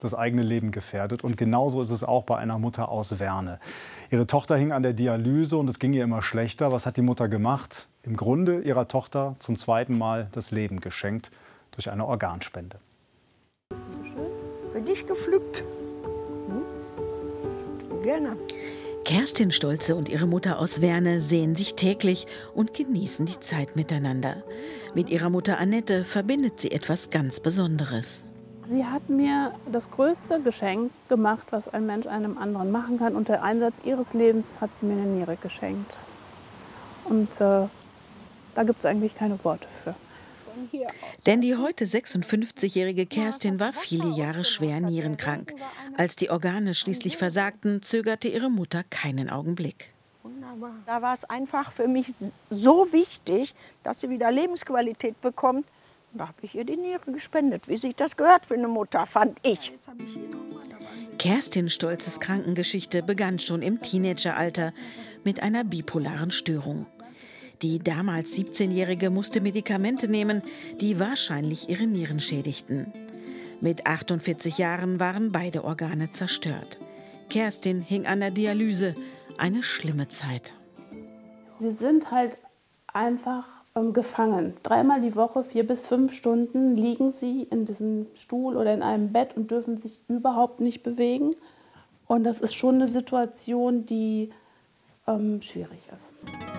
das eigene Leben gefährdet. Und genauso ist es auch bei einer Mutter aus Werne. Ihre Tochter hing an der Dialyse und es ging ihr immer schlechter. Was hat die Mutter gemacht? Im Grunde ihrer Tochter zum zweiten Mal das Leben geschenkt durch eine Organspende. Für dich gepflückt. Gerne. Kerstin Stolze und ihre Mutter aus Werne sehen sich täglich und genießen die Zeit miteinander. Mit ihrer Mutter Annette verbindet sie etwas ganz Besonderes. Sie hat mir das größte Geschenk gemacht, was ein Mensch einem anderen machen kann. Und der Einsatz ihres Lebens hat sie mir eine Niere geschenkt. Und da gibt es eigentlich keine Worte für. Denn die heute 56-jährige Kerstin war viele Jahre schwer nierenkrank. Als die Organe schließlich versagten, zögerte ihre Mutter keinen Augenblick. Wunderbar. Da war es einfach für mich so wichtig, dass sie wieder Lebensqualität bekommt. Und da habe ich ihr die Niere gespendet, wie sich das gehört für eine Mutter, fand ich. Kerstin Stolzes Krankengeschichte begann schon im Teenageralter mit einer bipolaren Störung. Die damals 17-Jährige musste Medikamente nehmen, die wahrscheinlich ihre Nieren schädigten. Mit 48 Jahren waren beide Organe zerstört. Kerstin hing an der Dialyse. Eine schlimme Zeit. Sie sind halt einfach gefangen. 3-mal die Woche, 4 bis 5 Stunden liegen sie in diesem Stuhl oder in einem Bett und dürfen sich überhaupt nicht bewegen. Und das ist schon eine Situation, die schwierig ist.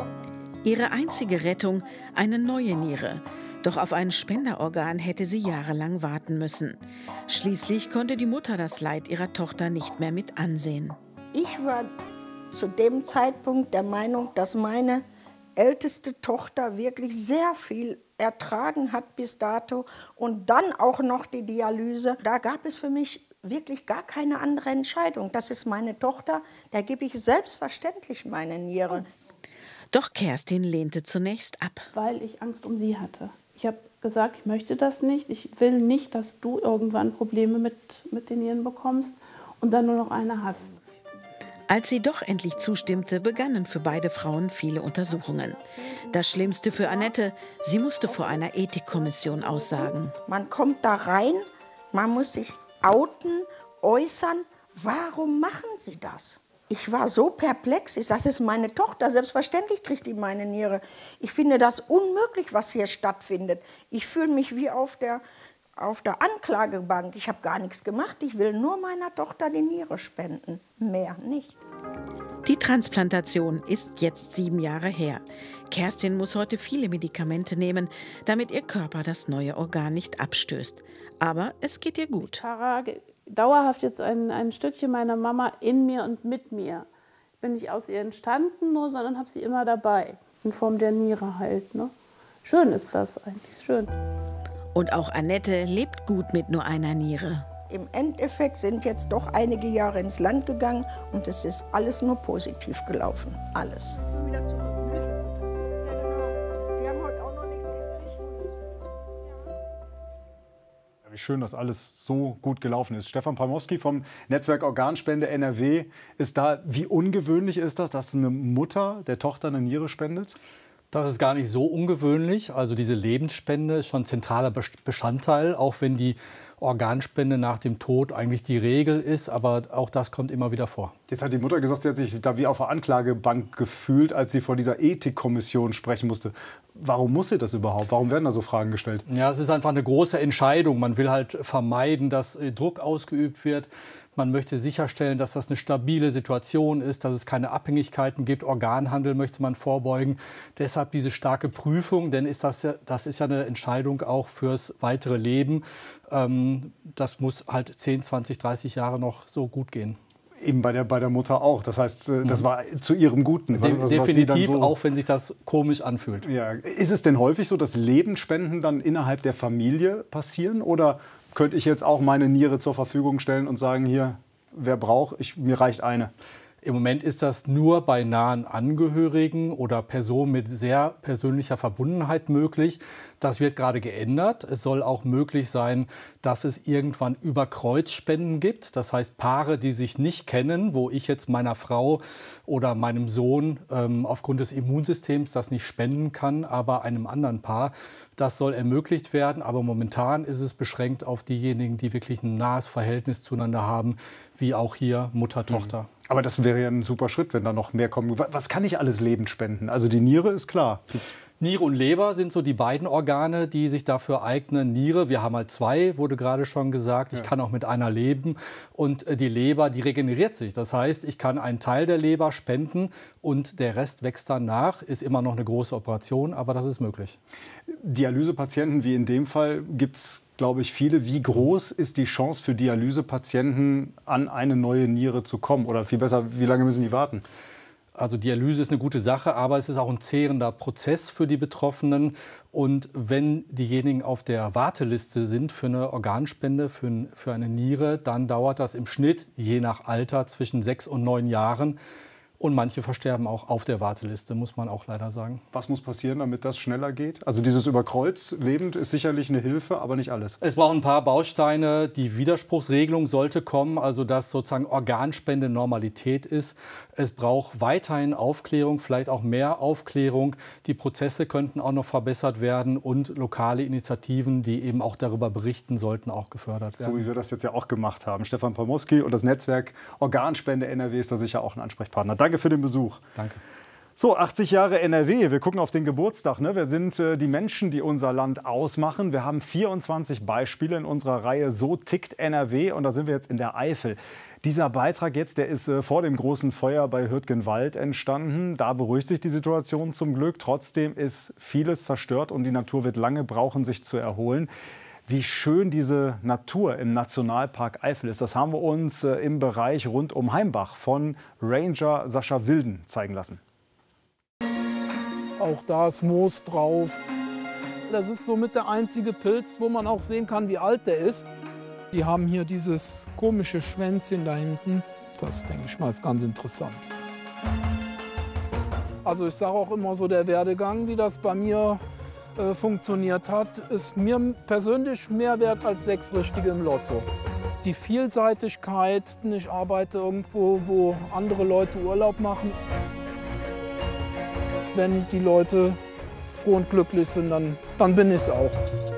Ihre einzige Rettung, eine neue Niere. Doch auf ein Spenderorgan hätte sie jahrelang warten müssen. Schließlich konnte die Mutter das Leid ihrer Tochter nicht mehr mit ansehen. Ich war zu dem Zeitpunkt der Meinung, dass meine älteste Tochter wirklich sehr viel ertragen hat bis dato und dann auch noch die Dialyse. Da gab es für mich wirklich gar keine andere Entscheidung. Das ist meine Tochter, der gebe ich selbstverständlich meine Niere. Doch Kerstin lehnte zunächst ab. Weil ich Angst um sie hatte. Ich habe gesagt, ich möchte das nicht. Ich will nicht, dass du irgendwann Probleme mit den Nieren bekommst und dann nur noch eine hast. Als sie doch endlich zustimmte, begannen für beide Frauen viele Untersuchungen. Das Schlimmste für Annette, sie musste vor einer Ethikkommission aussagen. Man kommt da rein, man muss sich outen, äußern. Warum machen Sie das? Ich war so perplex. Das ist meine Tochter. Selbstverständlich kriegt die meine Niere. Ich finde das unmöglich, was hier stattfindet. Ich fühle mich wie auf der Anklagebank. Ich habe gar nichts gemacht. Ich will nur meiner Tochter die Niere spenden. Mehr nicht. Die Transplantation ist jetzt 7 Jahre her. Kerstin muss heute viele Medikamente nehmen, damit ihr Körper das neue Organ nicht abstößt. Aber es geht ihr gut. Ich trage dauerhaft jetzt ein Stückchen meiner Mama in mir und mit mir. Ich bin nicht aus ihr entstanden, nur, sondern habe sie immer dabei. In Form der Niere halt. Ne? Schön ist das eigentlich, schön. Und auch Annette lebt gut mit nur einer Niere. Im Endeffekt sind jetzt doch einige Jahre ins Land gegangen und es ist alles nur positiv gelaufen. Alles. Wieder zurück. Die haben heute auch noch nichts gekriegt. Wie schön, dass alles so gut gelaufen ist. Stefan Palmowski vom Netzwerk Organspende NRW. Wie ungewöhnlich ist das, dass eine Mutter der Tochter eine Niere spendet? Das ist gar nicht so ungewöhnlich. Also diese Lebensspende ist schon ein zentraler Bestandteil, auch wenn die Organspende nach dem Tod eigentlich die Regel ist. Aber auch das kommt immer wieder vor. Jetzt hat die Mutter gesagt, sie hat sich da wie auf der Anklagebank gefühlt, als sie vor dieser Ethikkommission sprechen musste. Warum muss sie das überhaupt? Warum werden da so Fragen gestellt? Ja, es ist einfach eine große Entscheidung. Man will halt vermeiden, dass Druck ausgeübt wird. Man möchte sicherstellen, dass das eine stabile Situation ist, dass es keine Abhängigkeiten gibt. Organhandel möchte man vorbeugen. Deshalb diese starke Prüfung, denn das ist ja eine Entscheidung auch fürs weitere Leben. Das muss halt 10, 20, 30 Jahre noch so gut gehen. Eben bei der Mutter auch. Das heißt, das war zu ihrem Guten. Definitiv, so, auch wenn sich das komisch anfühlt. Ja. Ist es denn häufig so, dass Lebensspenden dann innerhalb der Familie passieren? Oder könnte ich jetzt auch meine Niere zur Verfügung stellen und sagen, hier, wer braucht, mir reicht eine? Im Moment ist das nur bei nahen Angehörigen oder Personen mit sehr persönlicher Verbundenheit möglich. Das wird gerade geändert. Es soll auch möglich sein, dass es irgendwann Überkreuzspenden gibt. Das heißt Paare, die sich nicht kennen, wo ich jetzt meiner Frau oder meinem Sohn aufgrund des Immunsystems das nicht spenden kann, aber einem anderen Paar. Das soll ermöglicht werden. Aber momentan ist es beschränkt auf diejenigen, die wirklich ein nahes Verhältnis zueinander haben, wie auch hier Mutter-Tochter. Aber das wäre ja ein super Schritt, wenn da noch mehr kommen. Was kann ich alles lebend spenden? Also die Niere ist klar. Niere und Leber sind so die beiden Organe, die sich dafür eignen. Niere, wir haben halt zwei, wurde gerade schon gesagt. Ich kann auch mit einer leben. Und die Leber, die regeneriert sich. Das heißt, ich kann einen Teil der Leber spenden und der Rest wächst dann nach. Ist immer noch eine große Operation, aber das ist möglich. Dialysepatienten wie in dem Fall gibt es, glaube ich, viele. Wie groß ist die Chance für Dialysepatienten, an eine neue Niere zu kommen? Oder viel besser, wie lange müssen die warten? Also Dialyse ist eine gute Sache, aber es ist auch ein zehrender Prozess für die Betroffenen. Und wenn diejenigen auf der Warteliste sind für eine Organspende, für eine Niere, dann dauert das im Schnitt, je nach Alter, zwischen 6 und 9 Jahren. Und manche versterben auch auf der Warteliste, muss man auch leider sagen. Was muss passieren, damit das schneller geht? Also dieses Überkreuz lebend ist sicherlich eine Hilfe, aber nicht alles. Es braucht ein paar Bausteine. Die Widerspruchsregelung sollte kommen, also dass sozusagen Organspende Normalität ist. Es braucht weiterhin Aufklärung, vielleicht auch mehr Aufklärung. Die Prozesse könnten auch noch verbessert werden und lokale Initiativen, die eben auch darüber berichten, sollten auch gefördert werden. So wie wir das jetzt ja auch gemacht haben. Stefan Pomorski und das Netzwerk Organspende NRW ist da sicher auch ein Ansprechpartner. Danke für den Besuch. Danke. So, 80 Jahre NRW. Wir gucken auf den Geburtstag. Ne? Wer sind die Menschen, die unser Land ausmachen? Wir haben 24 Beispiele in unserer Reihe So tickt NRW. Und da sind wir jetzt in der Eifel. Dieser Beitrag jetzt, der ist vor dem großen Feuer bei Hürtgenwald entstanden. Da beruhigt sich die Situation zum Glück. Trotzdem ist vieles zerstört und die Natur wird lange brauchen, sich zu erholen. Wie schön diese Natur im Nationalpark Eifel ist, das haben wir uns im Bereich rund um Heimbach von Ranger Sascha Wilden zeigen lassen. Auch da ist Moos drauf. Das ist somit der einzige Pilz, wo man auch sehen kann, wie alt der ist. Die haben hier dieses komische Schwänzchen da hinten. Das, denke ich mal, ist ganz interessant. Also ich sage auch immer so, der Werdegang, wie das bei mir funktioniert hat, ist mir persönlich mehr wert als 6 Richtige im Lotto. Die Vielseitigkeit, ich arbeite irgendwo, wo andere Leute Urlaub machen. Wenn die Leute froh und glücklich sind, dann bin ich es auch.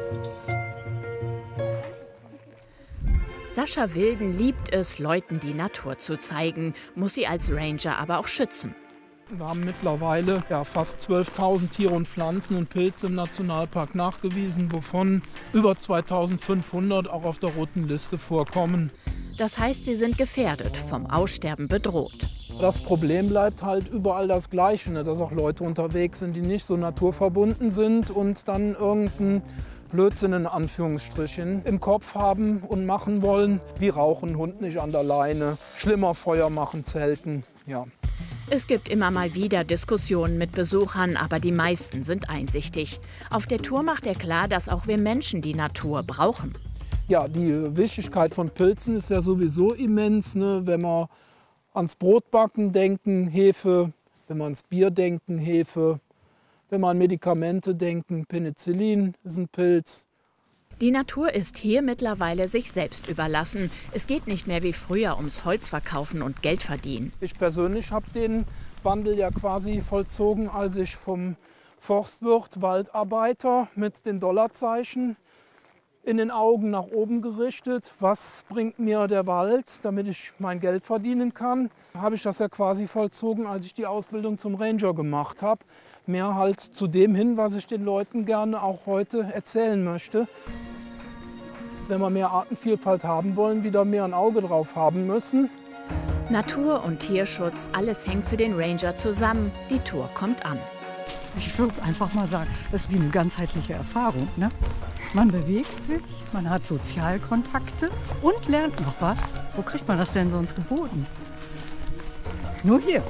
Sascha Wilden liebt es, Leuten die Natur zu zeigen, muss sie als Ranger aber auch schützen. Wir haben mittlerweile fast 12.000 Tiere und Pflanzen und Pilze im Nationalpark nachgewiesen, wovon über 2.500 auch auf der roten Liste vorkommen. Das heißt, sie sind gefährdet, vom Aussterben bedroht. Das Problem bleibt halt überall das Gleiche, ne? Dass auch Leute unterwegs sind, die nicht so naturverbunden sind und dann irgendeinen Blödsinn in Anführungsstrichen im Kopf haben und machen wollen, wie rauchen, Hund nicht an der Leine, schlimmer Feuer machen, zelten, ja. Es gibt immer mal wieder Diskussionen mit Besuchern, aber die meisten sind einsichtig. Auf der Tour macht er klar, dass auch wir Menschen die Natur brauchen. Ja, die Wichtigkeit von Pilzen ist ja sowieso immens, ne? Wenn wir ans Brotbacken denken, Hefe, wenn wir ans Bier denken, Hefe, wenn wir an Medikamente denken, Penicillin ist ein Pilz. Die Natur ist hier mittlerweile sich selbst überlassen. Es geht nicht mehr wie früher ums Holzverkaufen und Geld verdienen. Ich persönlich habe den Wandel ja quasi vollzogen, als ich vom Forstwirt Waldarbeiter mit den Dollarzeichen in den Augen nach oben gerichtet. Was bringt mir der Wald, damit ich mein Geld verdienen kann? Habe ich das ja quasi vollzogen, als ich die Ausbildung zum Ranger gemacht habe. Mehr halt zu dem hin, was ich den Leuten gerne auch heute erzählen möchte. Wenn wir mehr Artenvielfalt haben wollen, wieder mehr ein Auge drauf haben müssen. Natur- und Tierschutz, alles hängt für den Ranger zusammen. Die Tour kommt an. Ich würde einfach mal sagen, es ist wie eine ganzheitliche Erfahrung. Ne? Man bewegt sich, man hat Sozialkontakte und lernt noch was. Wo kriegt man das denn sonst geboten? Nur hier.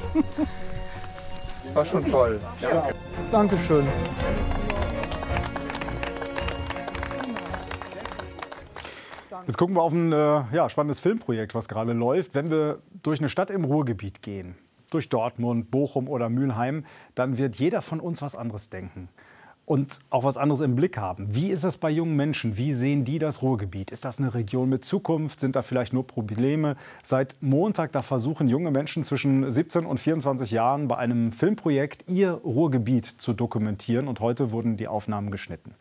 Das war schon toll. Ja. Dankeschön. Jetzt gucken wir auf ein spannendes Filmprojekt, was gerade läuft. Wenn wir durch eine Stadt im Ruhrgebiet gehen, durch Dortmund, Bochum oder Mülheim, dann wird jeder von uns was anderes denken und auch was anderes im Blick haben. Wie ist es bei jungen Menschen? Wie sehen die das Ruhrgebiet? Ist das eine Region mit Zukunft? Sind da vielleicht nur Probleme? Seit Montag, da versuchen junge Menschen zwischen 17 und 24 Jahren bei einem Filmprojekt ihr Ruhrgebiet zu dokumentieren. Und heute wurden die Aufnahmen geschnitten.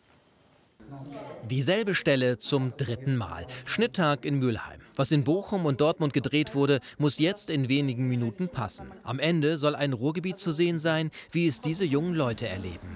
Dieselbe Stelle zum 3. Mal. Schnitttag in Mülheim. Was in Bochum und Dortmund gedreht wurde, muss jetzt in wenigen Minuten passen. Am Ende soll ein Ruhrgebiet zu sehen sein, wie es diese jungen Leute erleben.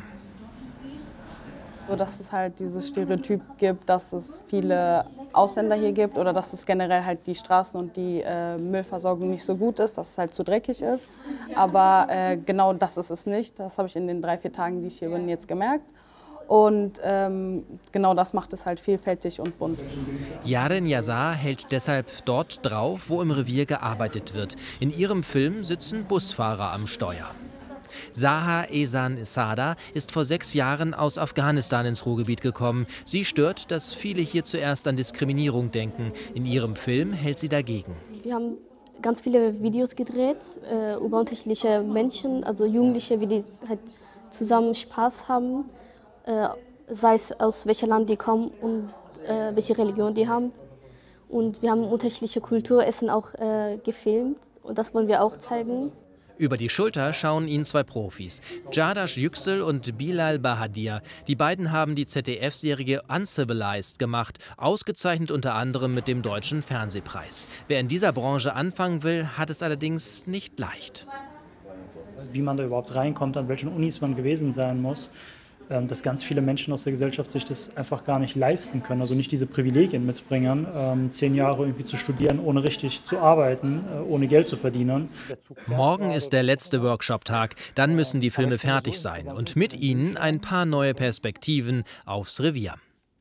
So, dass es halt dieses Stereotyp gibt, dass es viele Ausländer hier gibt oder dass es generell halt die Straßen und die Müllversorgung nicht so gut ist, dass es halt zu dreckig ist. Aber genau das ist es nicht. Das habe ich in den 3-4 Tagen, die ich hier bin, jetzt gemerkt. Und genau das macht es halt vielfältig und bunt. Yaren Yazar hält deshalb dort drauf, wo im Revier gearbeitet wird. In ihrem Film sitzen Busfahrer am Steuer. Saha Ehsan Sada ist vor 6 Jahren aus Afghanistan ins Ruhrgebiet gekommen. Sie stört, dass viele hier zuerst an Diskriminierung denken. In ihrem Film hält sie dagegen. Wir haben ganz viele Videos gedreht über unterschiedliche Menschen, also Jugendliche, wie die halt zusammen Spaß haben. Sei es aus welchem Land die kommen und welche Religion die haben. Und wir haben unterschiedliche Kulturessen auch gefilmt und das wollen wir auch zeigen. Über die Schulter schauen ihnen 2 Profis, Jardash Yüksel und Bilal Bahadir. Die beiden haben die ZDF-Serie Uncivilized gemacht, ausgezeichnet unter anderem mit dem Deutschen Fernsehpreis. Wer in dieser Branche anfangen will, hat es allerdings nicht leicht. Wie man da überhaupt reinkommt, an welchen Unis man gewesen sein muss, dass ganz viele Menschen aus der Gesellschaft sich das einfach gar nicht leisten können, also nicht diese Privilegien mitbringen, 10 Jahre irgendwie zu studieren, ohne richtig zu arbeiten, ohne Geld zu verdienen. Morgen ist der letzte Workshop-Tag, dann müssen die Filme fertig sein und mit ihnen ein paar neue Perspektiven aufs Revier.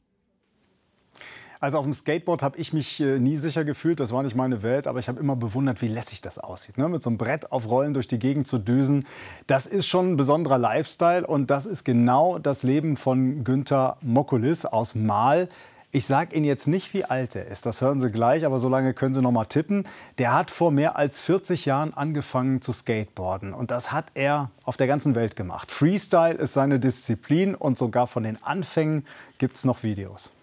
Also auf dem Skateboard habe ich mich nie sicher gefühlt, das war nicht meine Welt, aber ich habe immer bewundert, wie lässig das aussieht. Ne? Mit so einem Brett auf Rollen durch die Gegend zu düsen, das ist schon ein besonderer Lifestyle und das ist genau das Leben von Günter Mokulis aus Mahl. Ich sage Ihnen jetzt nicht, wie alt er ist, das hören Sie gleich, aber so lange können Sie noch mal tippen. Der hat vor mehr als 40 Jahren angefangen zu skateboarden und das hat er auf der ganzen Welt gemacht. Freestyle ist seine Disziplin und sogar von den Anfängen gibt es noch Videos.